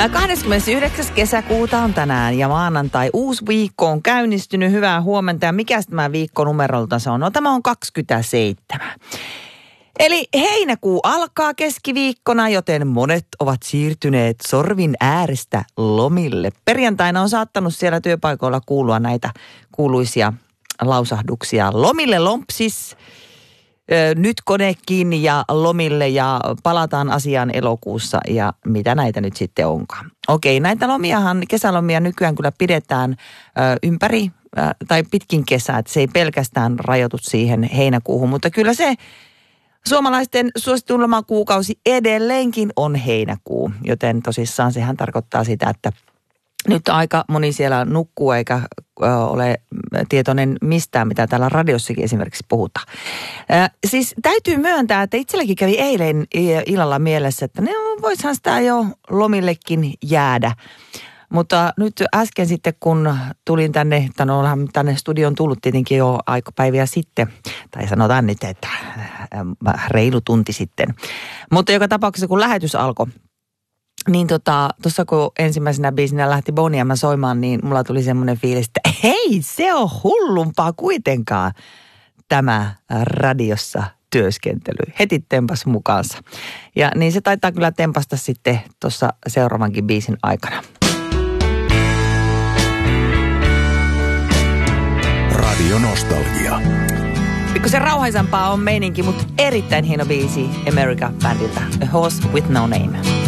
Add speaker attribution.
Speaker 1: 29. kesäkuuta on tänään ja maanantai. Uusi viikko on käynnistynyt. Hyvää huomenta. Ja mikä tämä viikko numerolta se on? No tämä on 27. Eli heinäkuu alkaa keskiviikkona, joten monet ovat siirtyneet sorvin äärestä lomille. Perjantaina on saattanut siellä työpaikoilla kuulua näitä kuuluisia lausahduksia. Lomille lompsis, nyt kone kiinni ja lomille ja palataan asiaan elokuussa ja mitä näitä nyt sitten onkaan. Okei, näitä lomiahan, kesälomia nykyään kyllä pidetään ympäri tai pitkin kesää, että se ei pelkästään rajoitu siihen heinäkuuhun, mutta kyllä se suomalaisten suosituin lomakuukausi edelleenkin on heinäkuu, joten tosissaan sehän tarkoittaa sitä, että nyt aika moni siellä nukkuu eikä ole tietoinen mistään, mitä täällä radiossakin esimerkiksi puhutaan. Siis täytyy myöntää, että itselläkin kävi eilen illalla mielessä, että voisihan sitä jo lomillekin jäädä. Mutta nyt äsken sitten, kun tulin tänne studioon tullut tietenkin jo aikapäiviä sitten, tai sanotaan nyt, että reilu tunti sitten. Mutta joka tapauksessa, kun lähetys alkoi, niin tuossa kun ensimmäisenä biisinä lähti Boney M soimaan, niin mulla tuli semmoinen fiilis, että hei, se on hullumpaa kuitenkaan tämä radiossa työskentely. Heti tempas mukaansa. Ja niin se taitaa kyllä tempasta sitten tuossa seuraavankin biisin aikana.
Speaker 2: Radio Nostalgia.
Speaker 1: Pikkusen rauhaisampaa on meininki, mutta erittäin hieno biisi America-bändiltä. A Horse with No Name.